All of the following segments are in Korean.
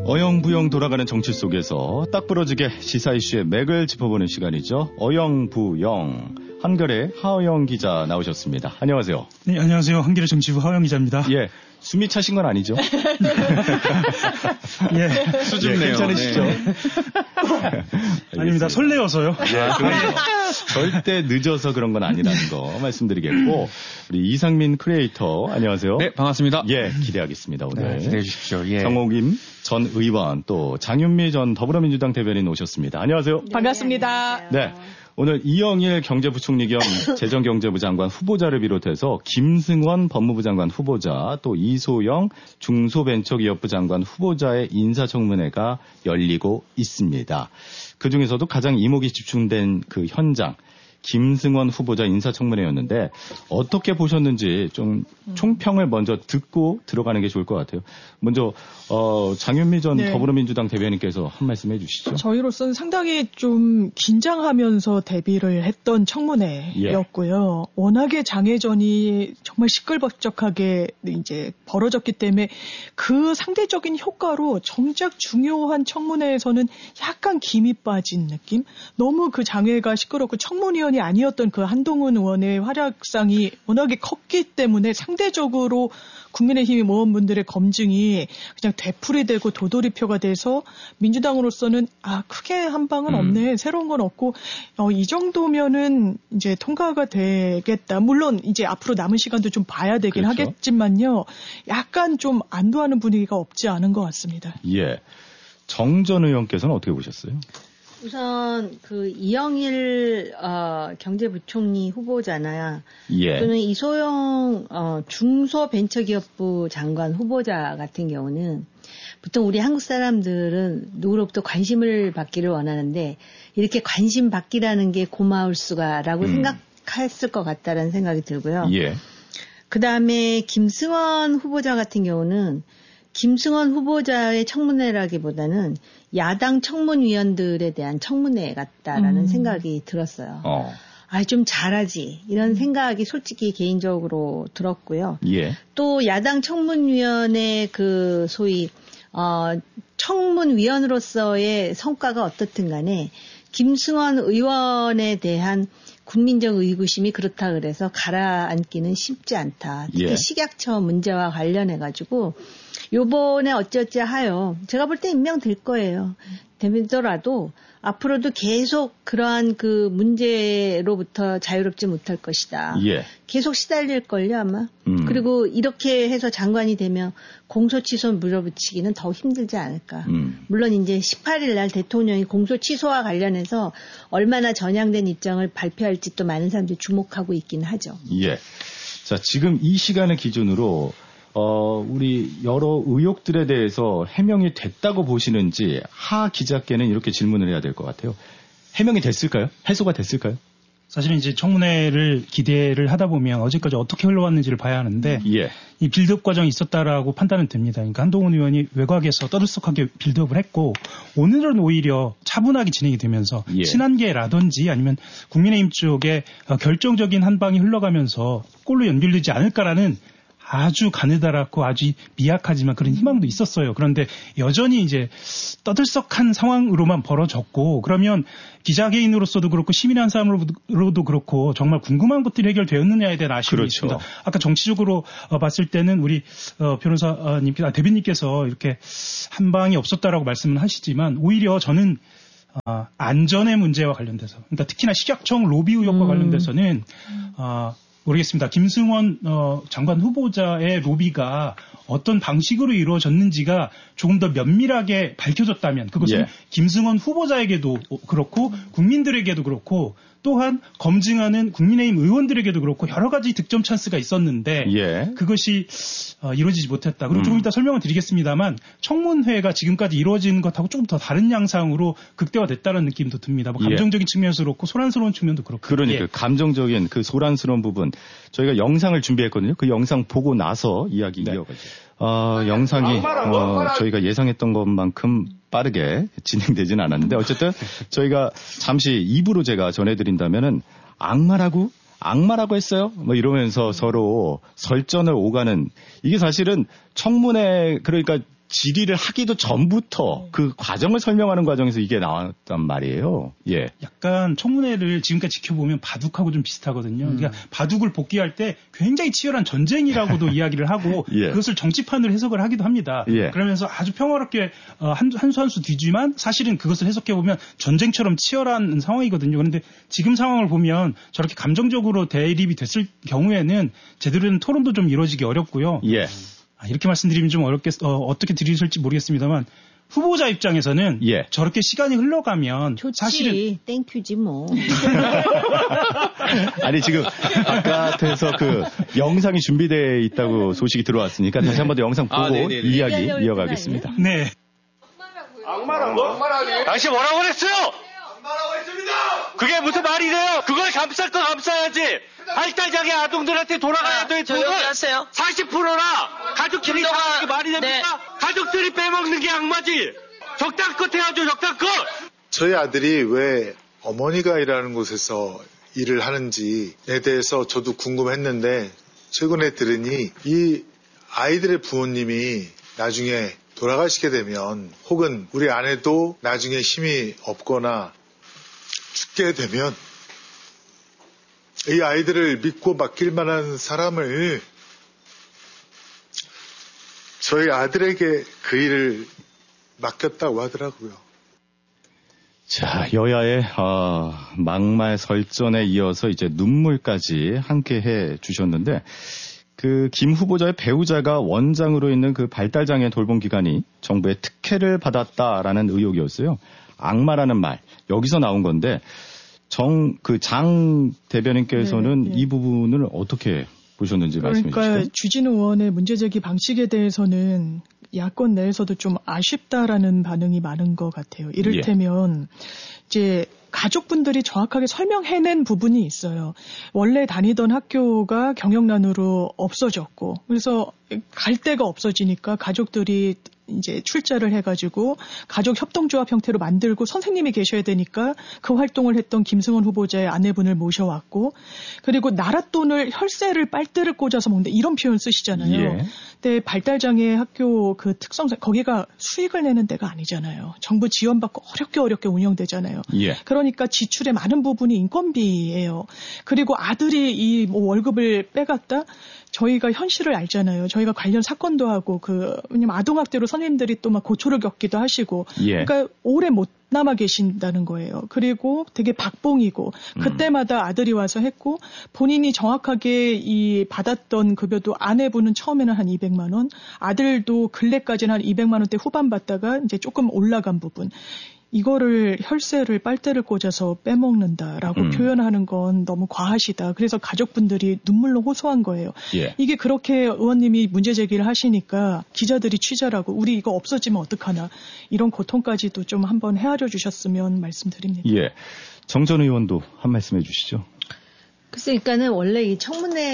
어영부영 돌아가는 정치 속에서 딱 부러지게 시사 이슈의 맥을 짚어보는 시간이죠. 어영부영. 한겨레 하어영 기자 나오셨습니다. 안녕하세요. 네, 안녕하세요. 한겨레 정치부 하어영 기자입니다. 예, 숨이 차신 건 아니죠? 예, 수줍네요. 괜찮으시죠? 네. 아닙니다. 설레어서요. 예, 절대 늦어서 그런 건 아니라는 거 말씀드리겠고, 우리 이상민 크리에이터 안녕하세요. 네, 반갑습니다. 예, 기대하겠습니다. 오늘. 네, 기대해 주십시오. 예. 정옥임 전 의원 또 장윤미 전 더불어민주당 대변인 오셨습니다. 안녕하세요. 반갑습니다. 네. 오늘 이영일 경제부총리 겸 재정경제부 장관 후보자를 비롯해서 김승원 법무부 장관 후보자 또 이소영 중소벤처기업부 장관 후보자의 인사청문회가 열리고 있습니다. 그중에서도 가장 이목이 집중된 그 현장 김승원 후보자 인사청문회였는데 어떻게 보셨는지 좀 총평을 먼저 듣고 들어가는 게 좋을 것 같아요. 먼저 장윤미 전 더불어민주당 대변인께서 한 말씀 해주시죠. 저희로서는 상당히 좀 긴장하면서 대비를 했던 청문회였고요. 워낙에 장외전이 정말 시끌벅적하게 이제 벌어졌기 때문에 그 상대적인 효과로 정작 중요한 청문회에서는 약간 김이 빠진 느낌? 너무 그 장외가 시끄럽고 청문위원이 아니었던 그 한동훈 의원의 활약상이 워낙에 컸기 때문에 상대적으로 국민의힘 의원분들의 검증이 그냥 되풀이되고 도돌이표가 돼서 민주당으로서는 크게 한 방은 없네, 새로운 건 없고 이 정도면은 이제 통과가 되겠다. 물론 이제 앞으로 남은 시간도 좀 봐야 되긴 그렇죠. 하겠지만요. 약간 좀 안도하는 분위기가 없지 않은 것 같습니다. 예, 정 전 의원께서는 어떻게 보셨어요? 우선 그 이영일 경제부총리 후보자나 예. 또는 이소영 중소벤처기업부 장관 후보자 같은 경우는 보통 우리 한국 사람들은 누구로부터 관심을 받기를 원하는데 이렇게 관심 받기라는 게 고마울 수가라고 생각했을 것 같다라는 생각이 들고요. 예. 그다음에 김승원 후보자 같은 경우는 김승원 후보자의 청문회라기보다는 야당 청문위원들에 대한 청문회 같다라는 생각이 들었어요. 좀 잘하지 이런 생각이 솔직히 개인적으로 들었고요. 예. 또 야당 청문위원회 그 소위 청문위원으로서의 성과가 어떻든 간에 김승원 의원에 대한 국민적 의구심이 그렇다 그래서 가라앉기는 쉽지 않다. 특히 예. 식약처 문제와 관련해가지고 요번에 어찌어찌 하여 제가 볼 때 임명될 거예요. 되더라도 앞으로도 계속 그러한 그 문제로부터 자유롭지 못할 것이다. 예. 계속 시달릴걸요 아마. 그리고 이렇게 해서 장관이 되면 공소취소 물어붙이기는 더 힘들지 않을까. 물론 이제 18일 날 대통령이 공소취소와 관련해서 얼마나 전향된 입장을 발표할지 또 많은 사람들이 주목하고 있긴 하죠. 예. 자, 지금 이 시간을 기준으로 우리 여러 의혹들에 대해서 해명이 됐다고 보시는지 하 기자께는 이렇게 질문을 해야 될 것 같아요. 해명이 됐을까요? 해소가 됐을까요? 사실은 이제 청문회를 기대를 하다 보면 어제까지 어떻게 흘러왔는지를 봐야 하는데 예. 이 빌드업 과정이 있었다라고 판단은 됩니다. 그러니까 한동훈 의원이 외곽에서 떠들썩하게 빌드업을 했고 오늘은 오히려 차분하게 진행이 되면서 예. 친한계라든지 아니면 국민의힘 쪽에 결정적인 한 방이 흘러가면서 골로 연결되지 않을까라는 아주 가느다랗고 아주 미약하지만 그런 희망도 있었어요. 그런데 여전히 이제 떠들썩한 상황으로만 벌어졌고 그러면 기자개인으로서도 그렇고 시민의 한 사람으로도 그렇고 정말 궁금한 것들이 해결되었느냐에 대한 아쉬움이 그렇죠. 있습니다. 아까 정치적으로 봤을 때는 우리 변호사님께서 대변인께서 이렇게 한 방이 없었다라고 말씀을 하시지만 오히려 저는 안전의 문제와 관련돼서 그러니까 특히나 식약청 로비 의혹과 관련돼서는 모르겠습니다. 김승원 장관 후보자의 로비가 어떤 방식으로 이루어졌는지가 조금 더 면밀하게 밝혀졌다면 그것은 예. 김승원 후보자에게도 그렇고 국민들에게도 그렇고 또한 검증하는 국민의힘 의원들에게도 그렇고 여러 가지 득점 찬스가 있었는데 예. 그것이 이루어지지 못했다. 그리고 조금 이따 설명을 드리겠습니다만 청문회가 지금까지 이루어지는 것하고 조금 더 다른 양상으로 극대화됐다는 느낌도 듭니다. 뭐 감정적인 측면에서 그렇고 소란스러운 측면도 그렇고. 그러니까 감정적인 그 소란스러운 부분 저희가 영상을 준비했거든요. 그 영상 보고 나서 이야기 이어가죠. 영상이 저희가 예상했던 것만큼 빠르게 진행되지는 않았는데 어쨌든 저희가 잠시 입으로 제가 전해드린다면은 악마라고 했어요? 뭐 이러면서 서로 설전을 오가는 이게 사실은 청문회 그러니까 질의를 하기도 전부터 그 과정을 설명하는 과정에서 이게 나왔단 말이에요. 예. 약간 청문회를 지금까지 지켜보면 바둑하고 좀 비슷하거든요. 그러니까 바둑을 복귀할 때 굉장히 치열한 전쟁이라고도 이야기를 하고 예. 그것을 정치판으로 해석을 하기도 합니다. 예. 그러면서 아주 평화롭게 한 수 한 수 뒤지만 사실은 그것을 해석해보면 전쟁처럼 치열한 상황이거든요. 그런데 지금 상황을 보면 저렇게 감정적으로 대립이 됐을 경우에는 제대로 된 토론도 좀 이루어지기 어렵고요. 예. 이렇게 말씀드리면 좀 어떻게 드리실지 모르겠습니다만 후보자 입장에서는 예. 저렇게 시간이 흘러가면 좋지. 사실은 땡큐지 뭐. 아니 지금 바깥에서 그 영상이 준비되어 있다고 소식이 들어왔으니까 다시 한번 더 영상 보고 이야기 이어가겠습니다. 네. 악마란 거? 당신 뭐라고 그랬어요? 악마라고 했습니다. 그게 무슨 말이 돼요? 그걸 감쌀 거 감싸야지. 할당장애 아동들한테 돌아가야 될 돈을 40%나 가족끼리 사는 게 말이 됩니까? 네. 가족들이 빼먹는 게 악마지. 적당껏 해야죠, 적당껏. 저희 아들이 왜 어머니가 일하는 곳에서 일을 하는지에 대해서 저도 궁금했는데 최근에 들으니 이 아이들의 부모님이 나중에 돌아가시게 되면 혹은 우리 아내도 나중에 힘이 없거나 죽게 되면 이 아이들을 믿고 맡길 만한 사람을 저희 아들에게 그 일을 맡겼다고 하더라고요. 자, 여야의 막말 설전에 이어서 이제 눈물까지 함께 해 주셨는데 그 김 후보자의 배우자가 원장으로 있는 그 발달장애 돌봄 기관이 정부의 특혜를 받았다라는 의혹이었어요. 악마라는 말 여기서 나온 건데 장 대변인께서는 이 부분을 어떻게 보셨는지 말씀해 주시죠. 그러니까 주진우 의원의 문제제기 방식에 대해서는 야권 내에서도 좀 아쉽다라는 반응이 많은 것 같아요. 이를테면 이제 가족분들이 정확하게 설명해낸 부분이 있어요. 원래 다니던 학교가 경영난으로 없어졌고 그래서 갈 데가 없어지니까 가족들이 이제 출자를 해가지고 가족 협동조합 형태로 만들고 선생님이 계셔야 되니까 그 활동을 했던 김승원 후보자의 아내분을 모셔왔고 그리고 나랏돈을 혈세를 빨대를 꽂아서 먹는데 이런 표현 쓰시잖아요. 예. 근데 발달장애 학교 그 특성상 거기가 수익을 내는 데가 아니잖아요. 정부 지원받고 어렵게 운영되잖아요. 예. 그러니까 지출의 많은 부분이 인건비예요. 그리고 아들이 이 뭐 월급을 빼갔다? 저희가 현실을 알잖아요. 저희가 관련 사건도 하고 왜냐면 아동학대로 선생님들이 또 막 고초를 겪기도 하시고. 예. 그러니까 오래 못 남아 계신다는 거예요. 그리고 되게 박봉이고 그때마다 아들이 와서 했고 본인이 정확하게 이 받았던 급여도 아내분은 처음에는 한 200만 원, 아들도 근래까지는 한 200만 원대 후반 받다가 이제 조금 올라간 부분. 이거를 혈세를 빨대를 꽂아서 빼먹는다라고 표현하는 건 너무 과하시다. 그래서 가족분들이 눈물로 호소한 거예요. 예. 이게 그렇게 의원님이 문제 제기를 하시니까 기자들이 취재라고 우리 이거 없어지면 어떡하나 이런 고통까지도 좀 한번 헤아려 주셨으면 말씀드립니다. 예. 정전 의원도 한 말씀 해주시죠. 글쎄, 그러니까는 원래 이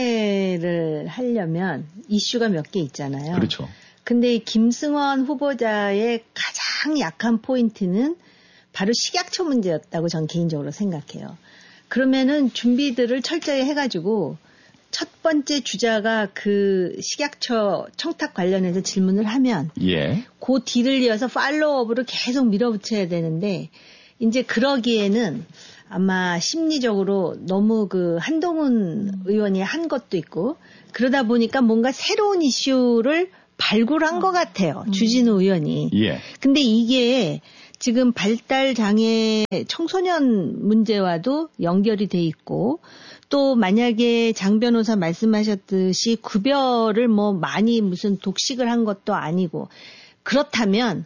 청문회를 하려면 이슈가 몇 개 있잖아요. 그렇죠. 근데 이 김승원 후보자의 가장 약한 포인트는 바로 식약처 문제였다고 전 개인적으로 생각해요. 그러면은 준비들을 철저히 해가지고 첫 번째 주자가 그 식약처 청탁 관련해서 질문을 하면 그 뒤를 이어서 팔로우업으로 계속 밀어붙여야 되는데 이제 그러기에는 아마 심리적으로 너무 그 한동훈 의원이 한 것도 있고 그러다 보니까 뭔가 새로운 이슈를 발굴한 것 같아요. 주진우 의원이. 근데 이게 지금 발달장애 청소년 문제와도 연결이 돼 있고 또 만약에 장 변호사 말씀하셨듯이 급여를 뭐 많이 무슨 독식을 한 것도 아니고 그렇다면은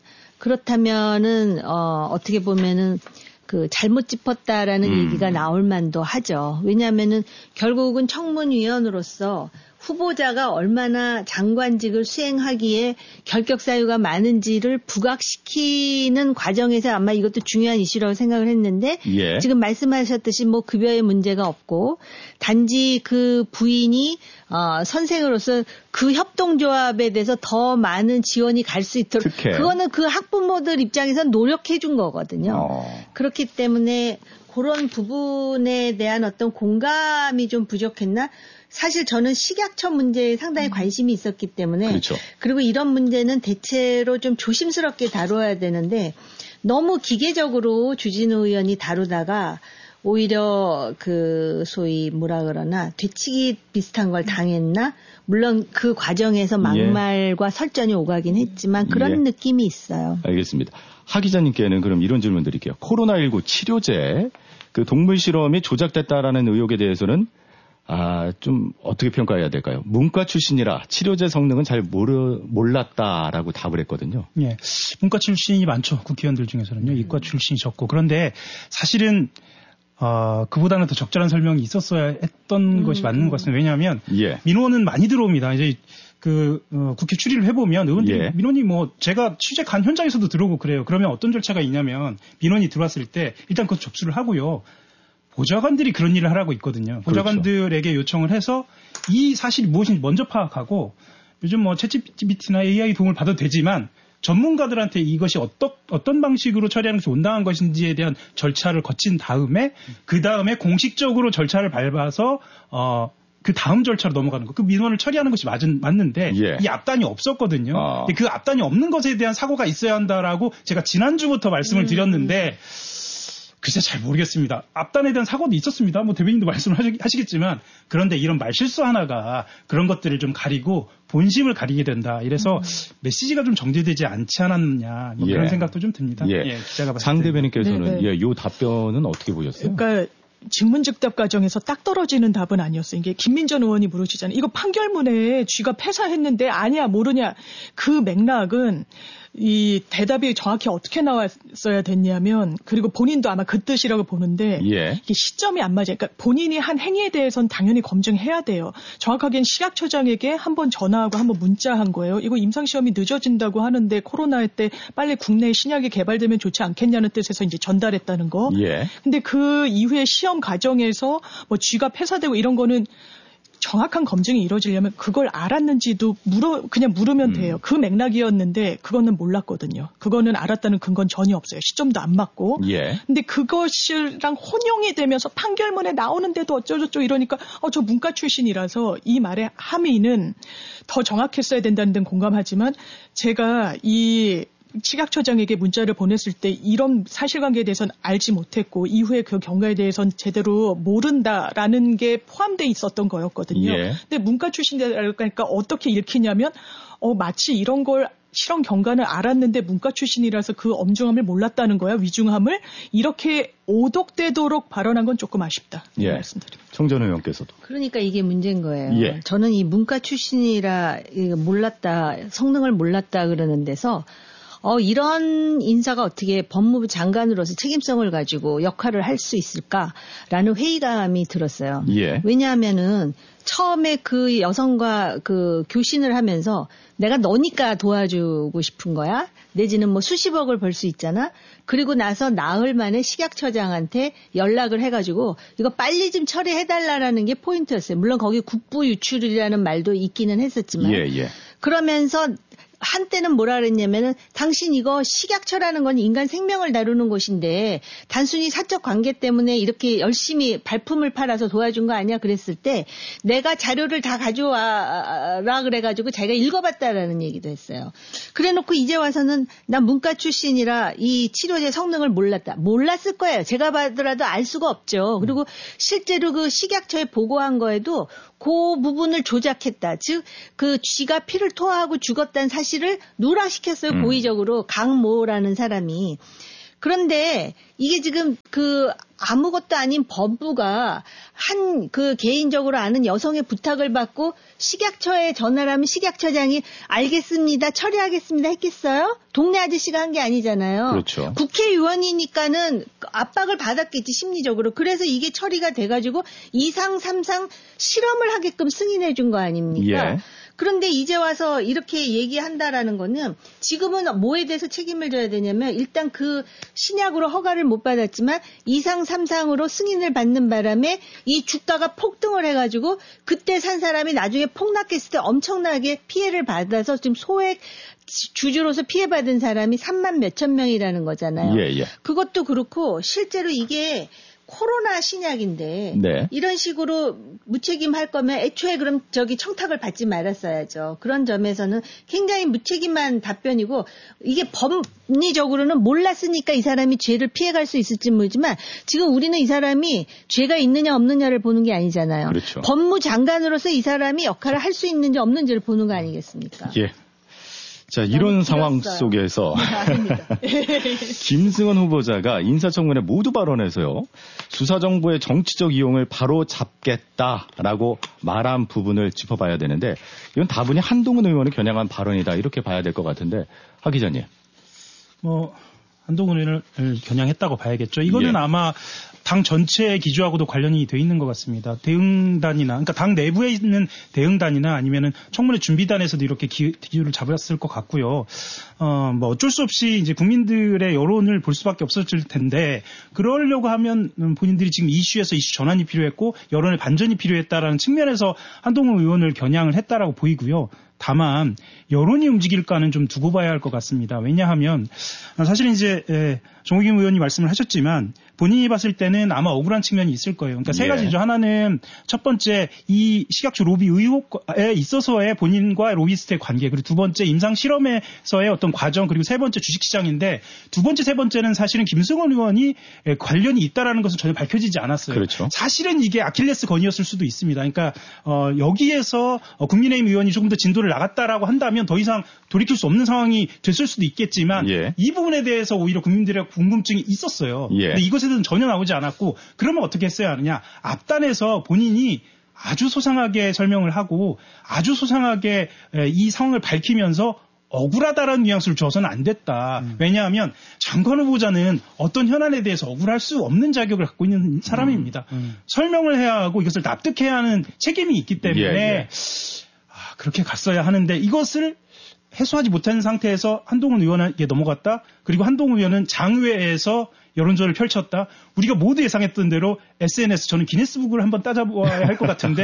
어떻게 보면은 그 잘못 짚었다라는 얘기가 나올 만도 하죠. 왜냐하면은 결국은 청문위원으로서 후보자가 얼마나 장관직을 수행하기에 결격 사유가 많은지를 부각시키는 과정에서 아마 이것도 중요한 이슈라고 생각을 했는데 지금 말씀하셨듯이 뭐 급여에 문제가 없고 단지 그 부인이 선생으로서 그 협동조합에 대해서 더 많은 지원이 갈 수 있도록 그거는 그 학부모들 입장에서 노력해 준 거거든요. 그렇기 때문에 그런 부분에 대한 어떤 공감이 좀 부족했나? 사실 저는 식약처 문제에 상당히 관심이 있었기 때문에 그렇죠. 그리고 이런 문제는 대체로 좀 조심스럽게 다뤄야 되는데 너무 기계적으로 주진우 의원이 다루다가 오히려 그 소위 뭐라 그러나 되치기 비슷한 걸 당했나? 물론 그 과정에서 막말과 설전이 오가긴 했지만 그런 느낌이 있어요. 알겠습니다. 하 기자님께는 그럼 이런 질문 드릴게요. 코로나19 치료제 그 동물 실험이 조작됐다라는 의혹에 대해서는 좀 어떻게 평가해야 될까요? 문과 출신이라 치료제 성능은 잘 몰랐다라고 답을 했거든요. 예. 문과 출신이 많죠. 국회의원들 중에서는요. 이과 출신이 적고. 그런데 사실은 그보다는 더 적절한 설명이 있었어야 했던 것이 맞는 것 같습니다. 왜냐하면 민원은 많이 들어옵니다. 이제 국회 추리를 해보면 의원들이 민원이 제가 취재 간 현장에서도 들어오고 그래요. 그러면 어떤 절차가 있냐면 민원이 들어왔을 때 일단 그것 접수를 하고요. 보좌관들이 그런 일을 하라고 있거든요. 보좌관들에게 요청을 해서 이 사실이 무엇인지 먼저 파악하고 요즘 챗GPT나 AI 도움을 받아도 되지만 전문가들한테 이것이 어떤 방식으로 처리하는 것이 온당한 것인지에 대한 절차를 거친 다음에 그 다음에 공식적으로 절차를 밟아서 그 다음 절차로 넘어가는 거. 그 민원을 처리하는 것이 맞는데 이 앞단이 없었거든요. 근데 그 앞단이 없는 것에 대한 사고가 있어야 한다라고 제가 지난주부터 말씀을 드렸는데 글쎄 잘 모르겠습니다. 앞단에 대한 사고도 있었습니다. 대변인도 말씀을 하시겠지만 그런데 이런 말실수 하나가 그런 것들을 좀 가리고 본심을 가리게 된다. 이래서 메시지가 좀 정제되지 않지 않았느냐 그런 생각도 좀 듭니다. 기자가 봤을 때. 장 대변인께서는 이 답변은 어떻게 보셨어요? 그러니까 직문즉답 과정에서 딱 떨어지는 답은 아니었어요. 이게 김민전 의원이 물으시잖아요. 이거 판결문에 쥐가 폐사했는데 아니야 모르냐. 그 맥락은 이 대답이 정확히 어떻게 나왔어야 됐냐면 그리고 본인도 아마 그 뜻이라고 보는데 이게 시점이 안 맞아요. 그러니까 본인이 한 행위에 대해서는 당연히 검증해야 돼요. 정확하게는 식약처장에게 한번 전화하고 한번 문자한 거예요. 이거 임상시험이 늦어진다고 하는데 코로나 때 빨리 국내에 신약이 개발되면 좋지 않겠냐는 뜻에서 이제 전달했다는 거. 근데 그 이후에 시험 과정에서 쥐가 폐사되고 이런 거는 정확한 검증이 이루어지려면 그걸 알았는지도 그냥 물으면 돼요. 그 맥락이었는데 그거는 몰랐거든요. 그거는 알았다는 근거는 전혀 없어요. 시점도 안 맞고. 근데 그것이랑 혼용이 되면서 판결문에 나오는데도 어쩌고저쩌고 이러니까 저 문과 출신이라서 이 말의 함의는 더 정확했어야 된다는 데는 공감하지만 제가 이 식약처장에게 문자를 보냈을 때 이런 사실관계에 대해서는 알지 못했고 이후에 그 경과에 대해서는 제대로 모른다라는 게 포함되어 있었던 거였거든요. 근데 문과 출신이니까 어떻게 읽히냐면 마치 이런 걸 실험 경과는 알았는데 문과 출신이라서 그 엄중함을 몰랐다는 거야. 위중함을. 이렇게 오독되도록 발언한 건 조금 아쉽다. 말씀드립니다. 청전 의원께서도. 그러니까 이게 문제인 거예요. 저는 이 문과 출신이라 몰랐다, 성능을 몰랐다 그러는 데서 이런 인사가 어떻게 법무부 장관으로서 책임성을 가지고 역할을 할 수 있을까라는 회의감이 들었어요. 왜냐하면은 처음에 그 여성과 그 교신을 하면서 내가 너니까 도와주고 싶은 거야. 내지는 수십억을 벌 수 있잖아. 그리고 나서 나흘 만에 식약처장한테 연락을 해가지고 이거 빨리 좀 처리해달라는 게 포인트였어요. 물론 거기 국부 유출이라는 말도 있기는 했었지만. 그러면서 한때는 뭐라 그랬냐면은 당신 이거 식약처라는 건 인간 생명을 다루는 곳인데 단순히 사적 관계 때문에 이렇게 열심히 발품을 팔아서 도와준 거 아니야 그랬을 때 내가 자료를 다 가져와라 그래가지고 자기가 읽어봤다라는 얘기도 했어요. 그래놓고 이제 와서는 난 문과 출신이라 이 치료제 성능을 몰랐을 거예요. 제가 봐더라도 알 수가 없죠. 그리고 실제로 그 식약처에 보고한 거에도 그 부분을 조작했다. 즉 그 쥐가 피를 토하고 죽었다는 사실을 누락시켰어요. 고의적으로 강모라는 사람이. 그런데 이게 지금 그 아무것도 아닌 법부가 한 그 개인적으로 아는 여성의 부탁을 받고 식약처에 전화를 하면 식약처장이 알겠습니다, 처리하겠습니다 했겠어요? 동네 아저씨가 한 게 아니잖아요. 그렇죠. 국회의원이니까는 압박을 받았겠지, 심리적으로. 그래서 이게 처리가 돼가지고 2상, 3상 실험을 하게끔 승인해 준 거 아닙니까? 그런데 이제 와서 이렇게 얘기한다라는 거는 지금은 뭐에 대해서 책임을 져야 되냐면 일단 그 신약으로 허가를 못 받았지만 2상, 3상으로 승인을 받는 바람에 이 주가가 폭등을 해가지고 그때 산 사람이 나중에 폭락했을 때 엄청나게 피해를 받아서 지금 소액 주주로서 피해받은 사람이 3만 몇천 명이라는 거잖아요. 그것도 그렇고 실제로 이게 코로나 신약인데 네. 이런 식으로 무책임할 거면 애초에 그럼 저기 청탁을 받지 말았어야죠. 그런 점에서는 굉장히 무책임한 답변이고 이게 법리적으로는 몰랐으니까 이 사람이 죄를 피해갈 수 있을지 모르지만 지금 우리는 이 사람이 죄가 있느냐 없느냐를 보는 게 아니잖아요. 그렇죠. 법무장관으로서 이 사람이 역할을 할 수 있는지 없는지를 보는 거 아니겠습니까? 예. 자, 이런 상황 속에서 김승원 후보자가 인사청문회 모두 발언에서요. 수사정보의 정치적 이용을 바로 잡겠다라고 말한 부분을 짚어봐야 되는데 이건 다분히 한동훈 의원을 겨냥한 발언이다 이렇게 봐야 될 것 같은데 하 기자님. 한동훈 의원을 겨냥했다고 봐야겠죠. 이거는 예. 아마 당 전체의 기조하고도 관련이 돼 있는 것 같습니다. 대응단이나, 그러니까 당 내부에 있는 대응단이나 아니면은 청문회 준비단에서도 이렇게 기조를 잡았을 것 같고요. 어쩔 수 없이 이제 국민들의 여론을 볼 수밖에 없었을 텐데, 그러려고 하면 본인들이 지금 이슈에서 이슈 전환이 필요했고, 여론의 반전이 필요했다라는 측면에서 한동훈 의원을 겨냥을 했다라고 보이고요. 다만 여론이 움직일까는 좀 두고 봐야 할 것 같습니다. 왜냐하면 사실은 이제 정호김 의원이 말씀을 하셨지만 본인이 봤을 때는 아마 억울한 측면이 있을 거예요. 그러니까 세 가지죠. 하나는 첫 번째 이 식약처 로비 의혹에 있어서의 본인과 로비스트의 관계, 그리고 두 번째 임상 실험에서의 어떤 과정, 그리고 세 번째 주식시장인데 두 번째, 세 번째는 사실은 김승원 의원이 관련이 있다라는 것은 전혀 밝혀지지 않았어요. 그렇죠. 사실은 이게 아킬레스 건이었을 수도 있습니다. 그러니까 여기에서 국민의힘 의원이 조금 더 진도를 나갔다라고 한다면 더 이상 돌이킬 수 없는 상황이 됐을 수도 있겠지만 예. 이 부분에 대해서 오히려 국민들의 궁금증이 있었어요. 예. 근데 이것에 대해서는 전혀 나오지 않았고 그러면 어떻게 했어야 하느냐. 앞단에서 본인이 아주 소상하게 설명을 하고 아주 소상하게 이 상황을 밝히면서 억울하다라는 뉘앙스를 줘서는 안 됐다. 왜냐하면 장관 후보자는 어떤 현안에 대해서 억울할 수 없는 자격을 갖고 있는 사람입니다. 설명을 해야 하고 이것을 납득해야 하는 책임이 있기 때문에 그렇게 갔어야 하는데 이것을 해소하지 못한 상태에서 한동훈 의원에게 넘어갔다. 그리고 한동훈 의원은 장외에서 여론조를 펼쳤다. 우리가 모두 예상했던 대로 SNS, 저는 기네스북을 한번 따져봐야 할 것 같은데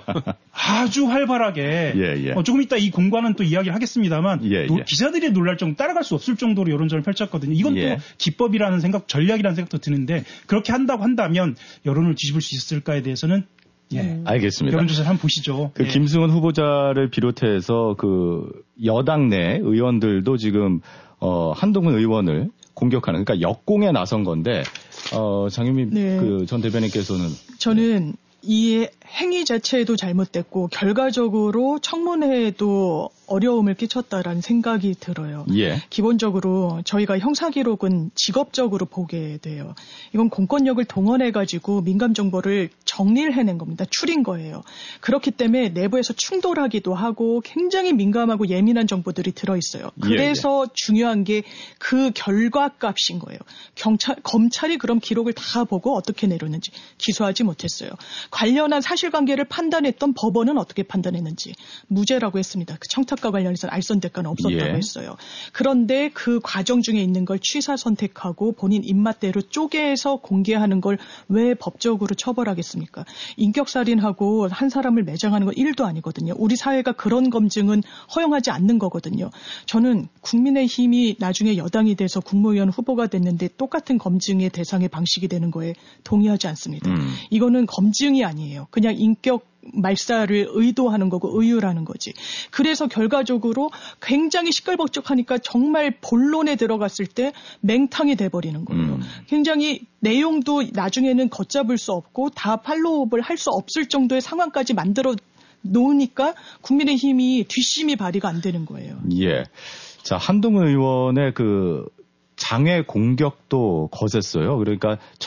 아주 활발하게 조금 이따 이 공과는 또 이야기를 하겠습니다만 기자들이 놀랄 정도, 따라갈 수 없을 정도로 여론조를 펼쳤거든요. 이건 또 기법이라는 생각, 전략이라는 생각도 드는데 그렇게 한다고 한다면 여론을 뒤집을 수 있을까에 대해서는 알겠습니다. 여론조사를 한번 보시죠. 김승원 후보자를 비롯해서 그 여당 내 의원들도 지금 한동훈 의원을 공격하는, 그러니까 역공에 나선 건데 장유미 그 전 대변인께서는 저는 이 행위 자체도 잘못됐고 결과적으로 청문회에도 어려움을 끼쳤다라는 생각이 들어요. 기본적으로 저희가 형사기록은 직업적으로 보게 돼요. 이건 공권력을 동원해가지고 민감 정보를 정리를 해낸 겁니다. 추린 거예요. 그렇기 때문에 내부에서 충돌하기도 하고 굉장히 민감하고 예민한 정보들이 들어있어요. 그래서 중요한 게 그 결과값인 거예요. 검찰이 그럼 기록을 다 보고 어떻게 내렸는지 기소하지 못했어요. 관련한 사실관계를 판단했던 법원은 어떻게 판단했는지 무죄라고 했습니다. 그 청탁과 관련해서는 알선 대가는 없었다고 했어요. 그런데 그 과정 중에 있는 걸 취사 선택하고 본인 입맛대로 쪼개서 공개하는 걸 왜 법적으로 처벌하겠습니까? 인격살인하고 한 사람을 매장하는 건 1도 아니거든요. 우리 사회가 그런 검증은 허용하지 않는 거거든요. 저는 국민의힘이 나중에 여당이 돼서 국무위원 후보가 됐는데 똑같은 검증의 대상의 방식이 되는 거에 동의하지 않습니다. 이거는 검증이 아니에요. 그냥 인격 말살을 의도하는 거고 의유라는 거지. 그래서 결과적으로 굉장히 시끌벅적하니까 정말 본론에 들어갔을 때 맹탕이 돼버리는 거예요. 굉장히 내용도 나중에는 걷잡을 수 없고 다 팔로우업을 할 수 없을 정도의 상황까지 만들어 놓으니까 국민의힘이 뒷심이 발휘가 안 되는 거예요. 자, 한동훈 의원의 그 장외 공격도 거셌어요. 그러니까